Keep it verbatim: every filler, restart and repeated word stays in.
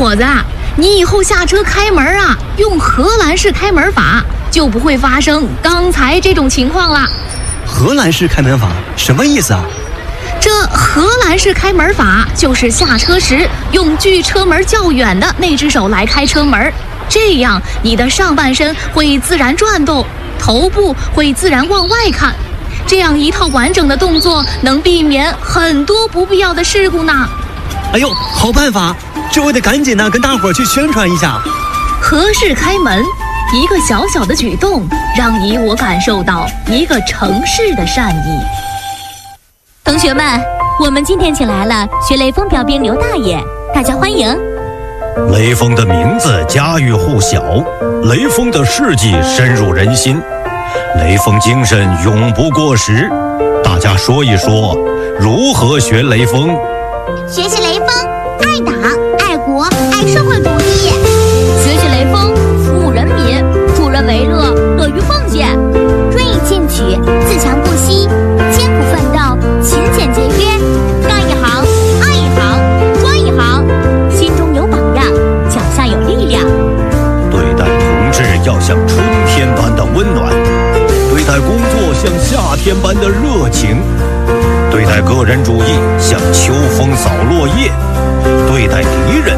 伙子，你以后下车开门啊，用荷兰式开门法，就不会发生刚才这种情况了。 荷兰式开门法什么意思啊？ 这荷兰式开门法就是下车时用距车门较远的那只手来开车门，这样你的上半身会自然转动，头部会自然往外看，这样一套完整的动作能避免很多不必要的事故呢。 哎呦，好办法，这我得赶紧呢跟大伙儿去宣传一下。 荷式开门，一个小小的举动，让你我感受到一个城市的善意。 同学们，我们今天请来了学雷锋标兵刘大爷，大家欢迎。 雷锋的名字家喻户晓，雷锋的事迹深入人心，雷锋精神永不过时。大家说一说，如何学雷锋？ 学习雷锋，爱党、爱国、爱社会主义。 学习雷锋，服务人民，助人为乐，乐于奉献。 锐意进取，自强不息，艰苦奋斗，勤俭节约，干一行爱一行专一行， 心中有榜样，脚下有力量。 对待同志要像春天般的温暖，对待工作像夏天般的热情，对待个人主义像秋风扫落叶，对待敌人